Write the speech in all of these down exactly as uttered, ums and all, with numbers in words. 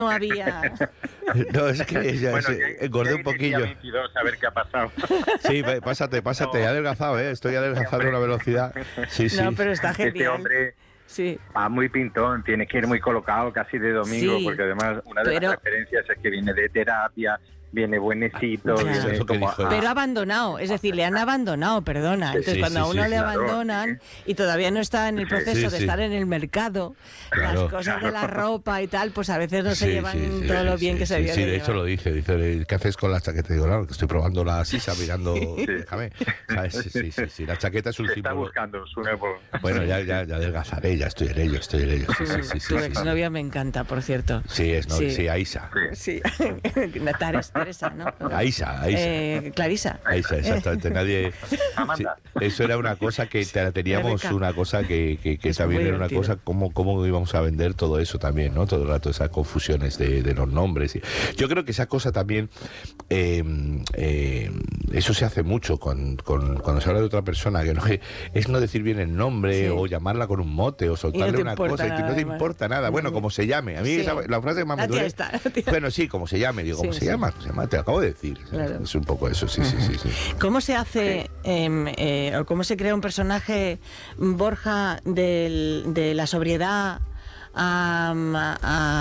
no había... No, es que ya, bueno, se, ya, engordé ya un poquillo. veintidós, a ver qué ha pasado. Sí, pásate, pásate, he No. adelgazado, ¿eh? Estoy adelgazando a una velocidad. Sí, sí. No, pero está genial. Este hombre Sí. va muy pintón, tiene que ir muy colocado casi de domingo, Sí, porque además una de pero- las referencias es que viene de terapia, viene buenecito, Ya. viene Eso es lo que como... dijo él. Pero abandonado, es decir, le han abandonado, perdona. Sí, Entonces, sí, cuando a sí, uno sí, le claro, abandonan y todavía no está en el proceso Sí, de sí. estar en el mercado, Claro. las cosas de la ropa y tal, pues a veces no se Sí, llevan sí, sí, todo lo sí, bien sí, que se sí, debe sí, de hecho lo dice, dice, ¿qué haces con la chaqueta? Digo, claro, que estoy probando la sisa, mirando, déjame, ¿sabes? Sí, sí, sí, sí, la chaqueta es un Se está símbolo. buscando su nuevo... Bueno, ya, ya, ya adelgazaré, ya estoy en ello, estoy en ello, sí, sí, sí, sí, Tu sí, exnovia me encanta, por cierto. sí, es, no, Sí. sí, Aisa, Sí, Teresa, Teresa, ¿no? Aisa, Aisa. Eh, Clarisa. Aisa, exactamente, nadie... Amanda. Sí, eso era una cosa que te- teníamos Rebeca. una cosa que, que, que Es también muy era una divertido. cosa, cómo, cómo íbamos a vender todo eso también, ¿no? Todo el rato esas confusiones de, de los nombres. y- Yo creo que esa cosa también, eh, eh, eso se hace mucho con, con- cuando se habla de otra persona, que no es, es no decir bien el nombre Sí. o llamarla con un mote o soltarle te una importa cosa y que no nada, te además. importa nada. Bueno, Mm. como se llame. A mí Sí. esa- la frase que más me La tía duele... está, la tía. Bueno, sí, como se llame. Digo, ¿cómo Sí, se sí. llama? ¿Cómo se llama? Te lo acabo de decir. Claro. Es un poco eso, sí, sí, sí, sí. ¿Cómo se hace, em, eh, o cómo se crea un personaje, Borja, del- de la sobriedad a, a-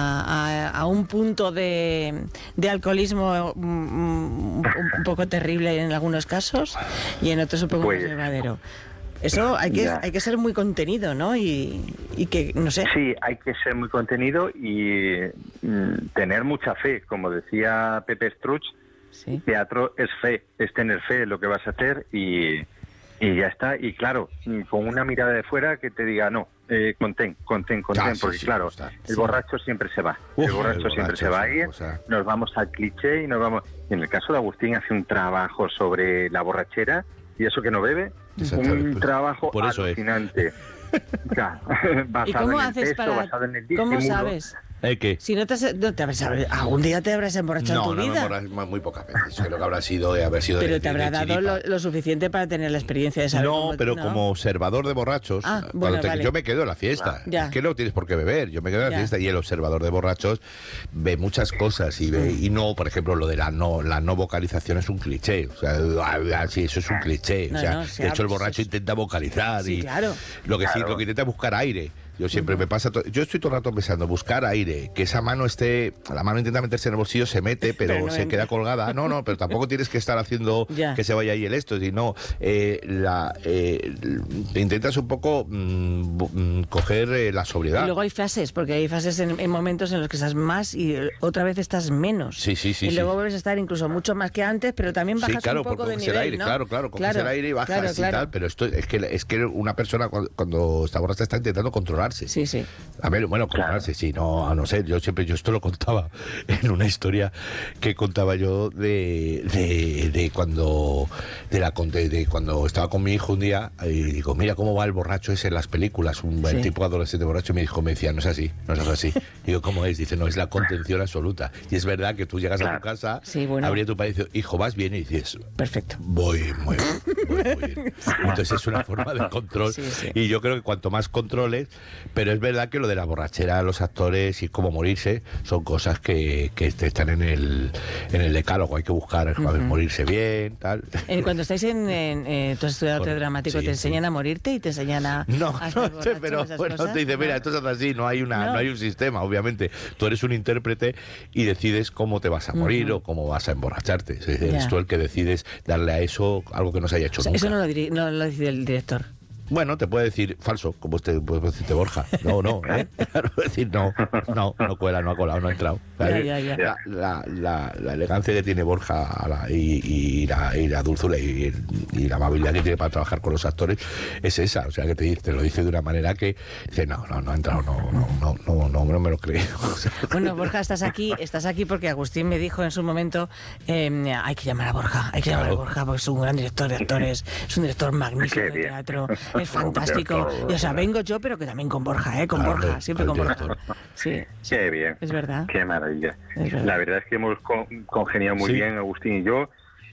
a- a un punto de, de alcoholismo mm, un, un poco terrible en algunos casos y en otros un poco Pues- más llevadero? Eso hay que, Ya. hay que ser muy contenido, ¿no? Y, y que, no sé. Sí, hay que ser muy contenido y mm, tener mucha fe. Como decía Pepe Struch, Sí. teatro es fe, es tener fe en lo que vas a hacer y, y ya está. Y claro, mm, con una mirada de fuera que te diga, no, eh, contén, contén, contén, Ah, sí, porque sí, claro, me gusta. el Sí. borracho siempre se va. Uf, el borracho el siempre borracho se va a es una ir, cosa- nos vamos al cliché y nos vamos... Y en el caso de Agustín hace un trabajo sobre la borrachera y eso que no bebe, Exactamente. un trabajo Por eso es. alucinante. Claro, ¿Y basado cómo en el haces texto, para...? basado en el ¿Cómo disimulo. sabes? ¿Eh, qué? Si no te, has- no te habrás... ¿Algún día te habrás emborrachado No, en tu no me vida? emborracho muy pocas veces. Creo que habrá sido, eh, haber sido de- Pero de- te habrá de dado chiripa. lo, lo suficiente para tener la experiencia de saber No, cómo- pero ¿no? como observador de borrachos, Ah, cuando bueno, te- vale. yo me quedo en la fiesta. Ya. Es que no tienes por qué beber, yo me quedo en la Ya. fiesta y el observador de borrachos ve muchas cosas y ve y no, por ejemplo, lo de la no la no vocalización es un cliché, o sea, ah, sí, eso es un cliché, No, o sea, no, se de hecho el ha- borracho se- intenta vocalizar Sí, y claro. lo que sí, Claro. lo que intenta es buscar aire. Yo siempre me pasa, to- yo estoy todo el rato pensando, buscar aire, que esa mano esté, la mano intenta meterse en el bolsillo, se mete, pero, Pero no se entra. queda colgada. No, no, pero tampoco tienes que estar haciendo Ya. que se vaya ahí el esto, sino eh, la, eh, te intentas un poco mm, bu- mm, coger eh, la sobriedad. Y luego hay fases, porque hay fases en, en momentos en los que estás más y eh, otra vez estás menos. Sí, sí, sí, Y luego sí. vuelves a estar incluso mucho más que antes, pero también bajas Sí, claro, un poco porque de coges nivel, el aire, ¿no? claro, claro, coges Claro, el aire y bajas claro, y claro. tal, pero esto es que es que una persona cuando, cuando está borracha está intentando controlarse. Sí, sí. A ver, bueno, controlarse, sí, no, a no ser, yo siempre, yo esto lo contaba en una historia que contaba yo de, de, de cuando de la de, de cuando estaba con mi hijo un día y digo, mira cómo va el borracho ese en las películas, un Sí. el tipo adolescente borracho, y mi hijo me decía, no es así, no es así. Digo, ¿cómo es? Dice, no, es la contención absoluta. Y es verdad que tú llegas a tu Claro. casa, Sí, bueno. abres tu padre y dices, hijo, ¿vas bien? Y dices, Perfecto. voy muy bien, voy muy bien. Entonces es una forma de control Sí, sí. y yo creo que cuanto más controles, pero es verdad que lo de la borrachera, los actores y cómo morirse son cosas que, que están en el en el decálogo, hay que buscar a ver, morirse bien, tal. Eh, cuando estáis en, en eh, tú has estudiado arte Bueno, dramático, sí, ¿te enseñan sí. a morirte y te enseñan a No, a estar no sé, borracho, pero esas bueno, cosas? te dice, mira, No. esto es así, no hay una, No. no hay un sistema, obviamente. Tú eres un intérprete y decides cómo te vas a morir o cómo vas a emborracharte. Es decir, eres Ya. tú el que decides darle a eso algo que no se haya hecho O sea, nunca. eso no lo, diri- no lo decide el director. Bueno, te puede decir falso, como este puede decirte Borja. No, no, ¿eh? Claro, decir no, no, no cuela, no ha colado, no ha entrado. Ya, ya, ya. La, la, la, la elegancia que tiene Borja a la- y, y, la, y la dulzura y, y la amabilidad que tiene para trabajar con los actores es esa. O sea, que te, dice- te lo dice de una manera que dice, no, no, no ha entrado, no, no, no, no, no, no me lo creo. O sea, Bueno, Borja, estás aquí, estás aquí porque Agustín me dijo en su momento, eh, hay que llamar a Borja, hay que llamar a Claro. Borja porque es un gran director de actores, es un director magnífico Qué de bien. teatro, es fantástico. Director, Y, o sea, vengo yo, pero que también con Borja, ¿eh? Con Claro, Borja, siempre con con el Borja. Sí, sí, Qué bien. es verdad. Qué maravilla. Es verdad. La verdad es que hemos con- congeniado muy Sí. bien, Agustín y yo.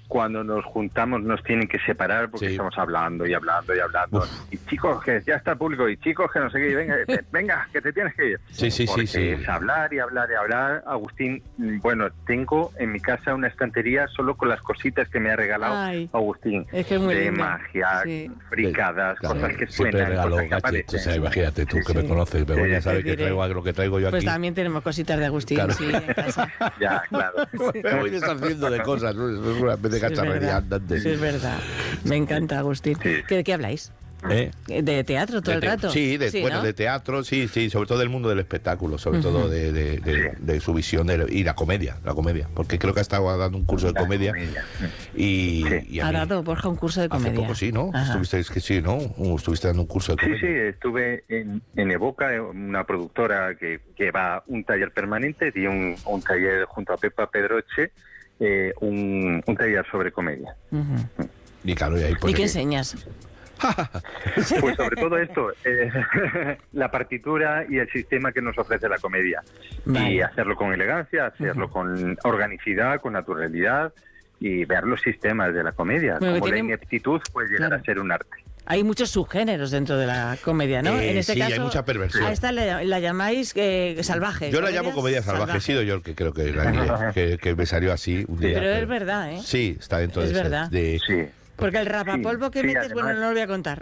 cuando nos juntamos nos tienen que separar porque Sí. estamos hablando y hablando y hablando. Uf. Y chicos, que ya está el público, y chicos, que no sé qué, y venga, eh, venga, que te tienes que ir. Sí, sí, sí, Porque sí. es hablar y hablar y hablar. Agustín, mm, bueno, tengo en mi casa una estantería solo con las cositas que me ha regalado Ay, Agustín. es que es muy de lindo. magia, Sí. fricadas, Claro, cosas que siempre suenan, regalo cosas que gadgets, aparecen. o sea, imagínate tú Sí, que sí. me conoces, Begoña Sí, sabe te que diré. traigo lo que traigo yo Pues aquí. también tenemos cositas de Agustín, Claro. sí, en casa. Ya, claro. Me voy deshaciendo de cosas, ¿no? Es una especie de Sí, es cacharrería verdad. andante. Sí, es verdad. Me encanta, Agustín. Sí. ¿Qué- ¿De qué habláis? ¿Eh? ¿De teatro todo De el te- rato? Sí, de, bueno, ¿no? de teatro, sí, sí, sobre todo del mundo del espectáculo, sobre todo de, de- de- de su visión de, y la comedia, la comedia, porque creo que ha estado dando un curso de La comedia, comedia. y, Sí. y a Ha mí- dado Borja un curso de hace comedia. poco sí, ¿no? Ajá. Estuviste, es que sí, ¿no? Uh, Estuviste dando un curso de Sí, comedia. sí, estuve en, en Evoca, eh, una productora que, que va un taller permanente, di un, un taller junto a Pepa Pedroche, eh, un, un taller sobre comedia. Ujú. Y claro, y ahí pues, ¿Y qué enseñas? Pues sobre todo esto, eh, la partitura y el sistema que nos ofrece la comedia. Y Vale. hacerlo con elegancia, hacerlo con organicidad, con naturalidad y ver los sistemas de la comedia. Bueno, que Como la tiene- ineptitud puede llegar Claro. a ser un arte. Hay muchos subgéneros dentro de la comedia, ¿no? Eh, en este sí, caso, hay mucha perversión. a esta la, la llamáis eh, salvaje. Yo la llamo comedia salvaje, he sido yo el que creo que, la- que, que me salió así un día. Pero es verdad, ¿eh? Sí, está dentro Es de ese- verdad. de- Sí. Porque el rapapolvo que Sí, sí, metes, bueno, además- no lo voy a contar.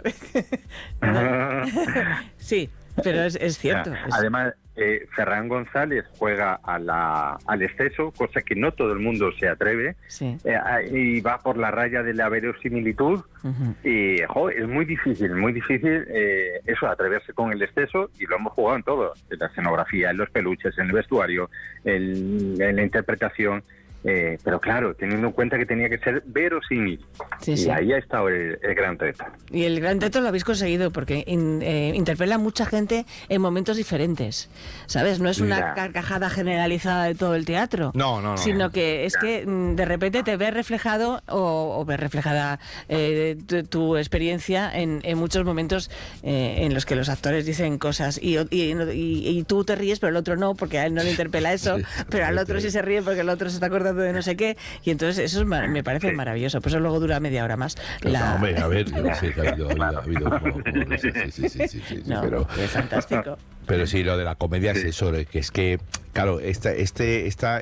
Sí, pero es, es cierto. es- Además, eh, Ferran González juega a la, al exceso, cosa que no todo el mundo se atreve, sí. eh, y va por la raya de la verosimilitud. Ujú. Y jo, es muy difícil, muy difícil eh, eso, atreverse con el exceso, y lo hemos jugado en todo, en la escenografía, en los peluches, en el vestuario, en, en la interpretación. Eh, pero claro, teniendo en cuenta que tenía que ser verosímil. Sí, y sí. ahí ha estado el, el gran reto. Y el gran reto lo habéis conseguido porque in- eh, interpela a mucha gente en momentos diferentes, ¿sabes? No es una Ya. carcajada generalizada de todo el teatro. No, no, no. Sino que es Ya. que mm, de repente te ves reflejado o, o ves reflejada eh, tu, tu experiencia en, en muchos momentos eh, en los que los actores dicen cosas y, y, y- y tú te ríes pero el otro no porque a él no le interpela eso, Sí, pero al otro sí se ríe porque el otro se está acordando de no sé qué, y entonces eso es mar- me parece maravilloso. Por eso luego dura media hora más. La- No, hombre, a ver, yo sé que ha habido, ha habido, ha habido como- como- sí, sí, sí, sí, sí, sí, No, pero, es fantástico. pero sí, lo de la comedia Sí. es eso, de que es que, claro, esta, este, esta,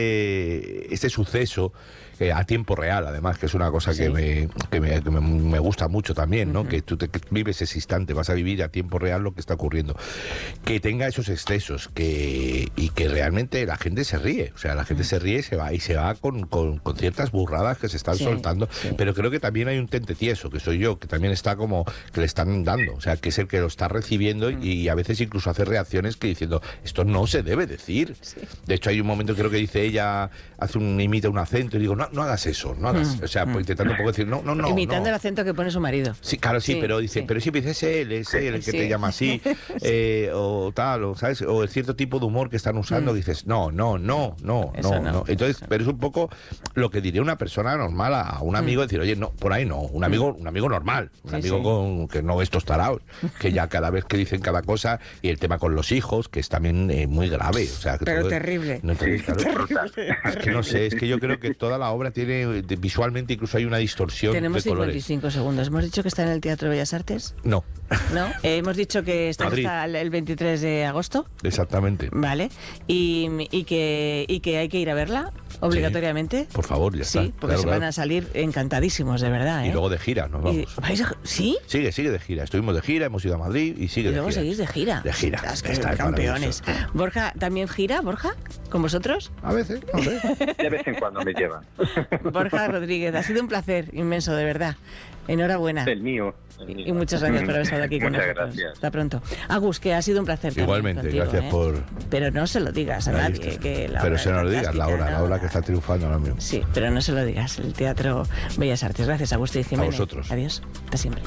este, este suceso eh, a tiempo real, además, que es una cosa Sí. que, me, que, me, que me- me gusta mucho también, ¿no? Ujú. Que tú te, que vives ese instante, vas a vivir a tiempo real lo que está ocurriendo. Que tenga esos excesos que, y que realmente la gente se ríe, o sea, la gente se ríe y se va, y se va con, con, con ciertas burradas que se están Sí, soltando, sí. pero creo que también hay un tente tieso, que soy yo, que también está como que le están dando, o sea, que es el que lo está recibiendo y, y a veces incluso hace reacciones que diciendo, esto no se debe decir. Sí. De hecho, hay un momento, creo que dice ella, hace un, imita un acento y digo, no, no hagas eso, no hagas, Mm, o sea, mm. pues intentando un poco decir, no, no, no. Imitando no. el acento que pone su marido. Sí, claro, sí, Sí, pero dice, sí. pero siempre dice, es él, es él el que Sí. te llama así, eh, o tal, o sabes, o el cierto tipo de humor que están usando, Mm. dices, no, no, no, no, Eso no, no, no. Entonces, eso. pero es un poco lo que diría una persona normal a un amigo, decir, oye, no, por ahí no, un amigo, un amigo normal, un Mm. Sí, amigo sí. con que no estos taraos, que ya cada vez que dicen cada cosa, y el tema con los hijos, que es también eh, muy grave, o sea, que Pero todo- terrible. no, entonces, claro, Brutal. es que no sé, es que yo creo que toda la obra tiene, de- visualmente incluso hay una distorsión Tenemos de colores. cincuenta y cinco segundos. Hemos dicho que está en el Teatro de Bellas Artes, No, ¿no? Eh, hemos dicho que está Madrid. hasta el- el veintitrés de agosto, exactamente. ¿vale? Y, y, que, y que hay que ir a verla obligatoriamente. Por favor, ya está. Sí, porque Claro, se van claro. a salir encantadísimos, de verdad, ¿eh? Y luego de gira, nos Y- vamos. ¿vais a- ¿Sí? Sigue, sigue de gira. Estuvimos de gira, hemos ido a Madrid y sigue Y de luego gira. seguís de gira. De gira. Ostras, qué Está campeones. maravilloso. Borja, ¿también gira, Borja? ¿Con vosotros? A veces, no sé. De vez en cuando me llevan. Borja Rodríguez, ha sido un placer inmenso, de verdad. Enhorabuena. El mío. el Y mío. y muchas gracias por haber estado aquí con Muchas nosotros. gracias. Hasta pronto. Agus, que ha sido un placer. también Igualmente, contigo, gracias ¿eh? por- Pero no se lo digas a Ahí nadie. está. Que la Pero obra se nos es lo digas, la fantástica, obra, la ¿no? obra que está triunfando ahora mismo. Sí, pero no se lo digas. El Teatro Bellas Artes. Gracias, Agustín Jiménez. vosotros. Adiós. Hasta siempre.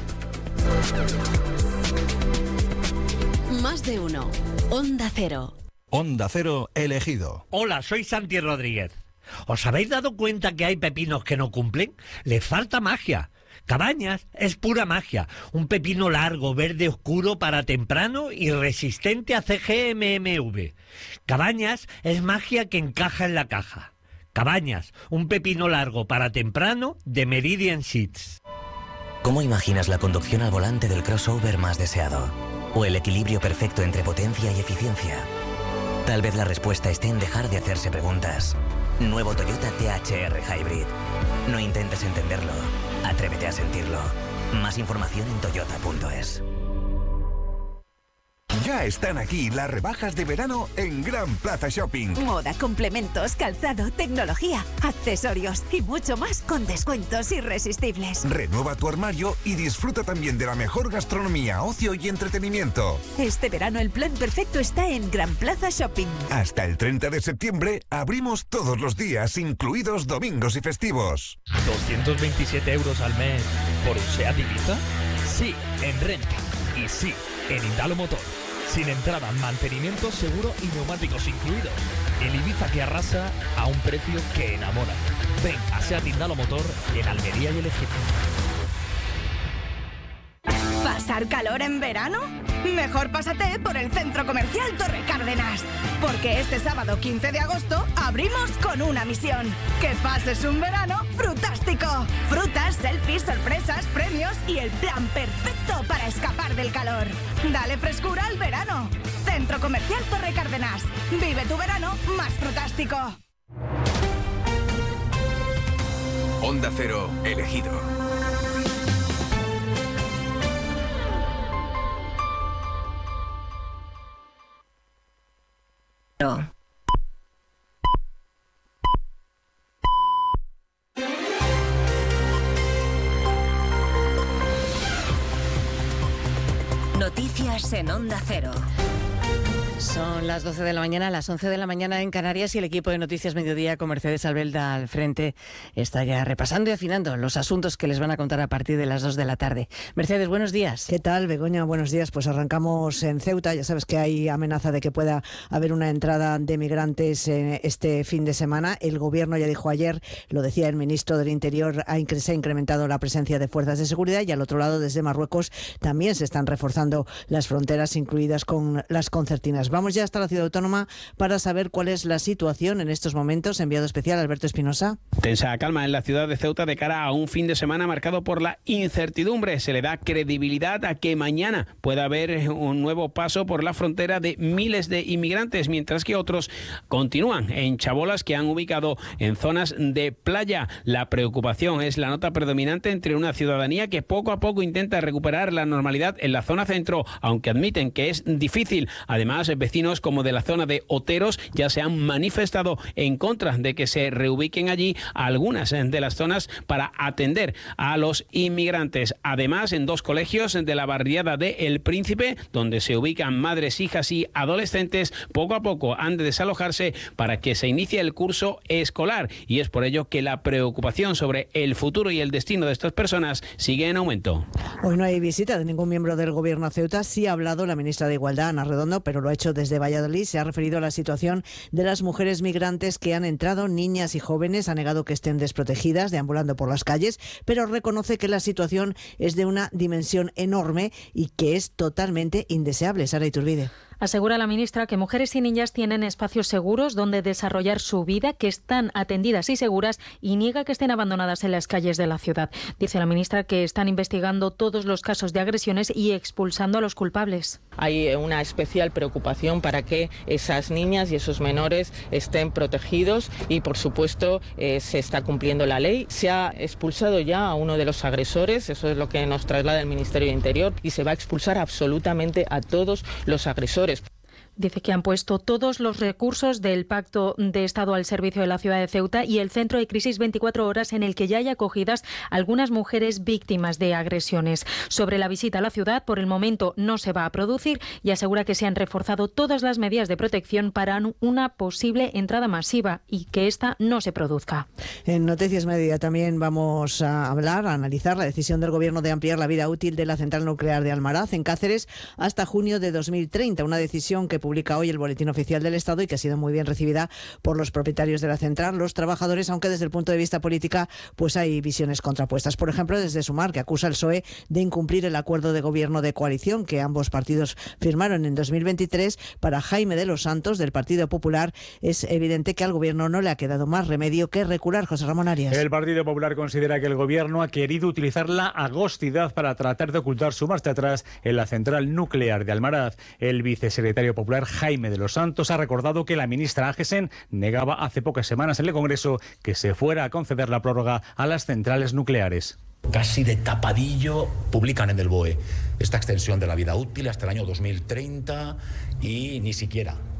Más de uno. Onda Cero. Onda Cero elegido. Hola, soy Santi Rodríguez. ¿Os habéis dado cuenta que hay pepinos que no cumplen? Les falta magia. Cabañas es pura magia. Un pepino largo, verde oscuro para temprano y resistente a C G M M V. Cabañas es magia que encaja en la caja. Cabañas, un pepino largo para temprano de Meridian Seats. ¿Cómo imaginas la conducción al volante del crossover más deseado? ¿O el equilibrio perfecto entre potencia y eficiencia? Tal vez la respuesta esté en dejar de hacerse preguntas. Nuevo Toyota T H R Hybrid. No intentes entenderlo, atrévete a sentirlo. Más información en toyota punto es. Ya están aquí las rebajas de verano en Gran Plaza Shopping. Moda, complementos, calzado, tecnología, accesorios y mucho más con descuentos irresistibles. Renueva tu armario y disfruta también de la mejor gastronomía, ocio y entretenimiento. Este verano el plan perfecto está en Gran Plaza Shopping. Hasta el treinta de septiembre abrimos todos los días, incluidos domingos y festivos. ¿doscientos veintisiete euros al mes por un SEAT Ibiza? Sí, en renta. Y sí, en Indalo Motor. Sin entrada, mantenimiento, seguro y neumáticos incluidos. El Ibiza que arrasa a un precio que enamora. Ven a SEAT Indalo Motor en Almería y El Ejército. ¿Pasar calor en verano? Mejor pásate por el Centro Comercial Torre Cárdenas. Porque este sábado quince de agosto abrimos con una misión. Que pases un verano frutástico. Frutas, selfies, sorpresas, premios y el plan perfecto para escapar del calor. Dale frescura al verano. Centro Comercial Torre Cárdenas. Vive tu verano más frutástico. Onda Cero, elegido. No. Noticias en Onda Cero. Son las doce de la mañana, las once de la mañana en Canarias y el equipo de Noticias Mediodía con Mercedes Albelda al frente está ya repasando y afinando los asuntos que les van a contar a partir de las dos de la tarde. Mercedes, buenos días. ¿Qué tal, Begoña? Buenos días. Pues arrancamos en Ceuta. Ya sabes que hay amenaza de que pueda haber una entrada de migrantes este fin de semana. El Gobierno ya dijo ayer, lo decía el ministro del Interior, se ha incrementado la presencia de fuerzas de seguridad y al otro lado, desde Marruecos, también se están reforzando las fronteras, incluidas con las concertinas. Vamos ya hasta la ciudad autónoma para saber cuál es la situación en estos momentos. Enviado especial Alberto Espinosa. Tensa calma en la ciudad de Ceuta de cara a un fin de semana marcado por la incertidumbre. Se le da credibilidad a que mañana pueda haber un nuevo paso por la frontera de miles de inmigrantes, mientras que otros continúan en chabolas que han ubicado en zonas de playa. La preocupación es la nota predominante entre una ciudadanía que poco a poco intenta recuperar la normalidad en la zona centro, aunque admiten que es difícil. Además, vecinos como de la zona de Oteros ya se han manifestado en contra de que se reubiquen allí algunas de las zonas para atender a los inmigrantes. Además, en dos colegios de la barriada de El Príncipe, donde se ubican madres, hijas y adolescentes, poco a poco han de desalojarse para que se inicie el curso escolar, y es por ello que la preocupación sobre el futuro y el destino de estas personas sigue en aumento. Hoy no hay visita de ningún miembro del Gobierno a Ceuta. Sí ha hablado la ministra de Igualdad, Ana Redondo, pero lo ha hecho desde Valladolid. Se ha referido a la situación de las mujeres migrantes que han entrado, niñas y jóvenes. Ha negado que estén desprotegidas, deambulando por las calles, pero reconoce que la situación es de una dimensión enorme y que es totalmente indeseable. Sara Iturbide. Asegura la ministra que mujeres y niñas tienen espacios seguros donde desarrollar su vida, que están atendidas y seguras, y niega que estén abandonadas en las calles de la ciudad. Dice la ministra que están investigando todos los casos de agresiones y expulsando a los culpables. Hay una especial preocupación para que esas niñas y esos menores estén protegidos y, por supuesto, eh, se está cumpliendo la ley. Se ha expulsado ya a uno de los agresores, eso es lo que nos traslada el Ministerio de Interior, y se va a expulsar absolutamente a todos los agresores. Dice que han puesto todos los recursos del Pacto de Estado al servicio de la ciudad de Ceuta y el Centro de Crisis veinticuatro horas, en el que ya hay acogidas algunas mujeres víctimas de agresiones. Sobre la visita a la ciudad, por el momento no se va a producir, y asegura que se han reforzado todas las medidas de protección para una posible entrada masiva y que esta no se produzca. En Noticias Media también vamos a hablar, a analizar la decisión del Gobierno de ampliar la vida útil de la central nuclear de Almaraz, en Cáceres, hasta junio de dos mil treinta, una decisión que publica hoy el Boletín Oficial del Estado y que ha sido muy bien recibida por los propietarios de la central, los trabajadores, aunque desde el punto de vista política pues hay visiones contrapuestas. Por ejemplo, desde Sumar, que acusa al P S O E de incumplir el acuerdo de gobierno de coalición que ambos partidos firmaron en dos mil veintitrés. Para Jaime de los Santos, del Partido Popular, es evidente que al gobierno no le ha quedado más remedio que recular. José Ramón Arias. El Partido Popular considera que el gobierno ha querido utilizar la agostidad para tratar de ocultar su marcha atrás en la central nuclear de Almaraz. El vicesecretario popular Jaime de los Santos ha recordado que la ministra Agesen negaba hace pocas semanas en el Congreso que se fuera a conceder la prórroga a las centrales nucleares. Casi de tapadillo publican en el B O E esta extensión de la vida útil hasta el año dos mil treinta y ni siquiera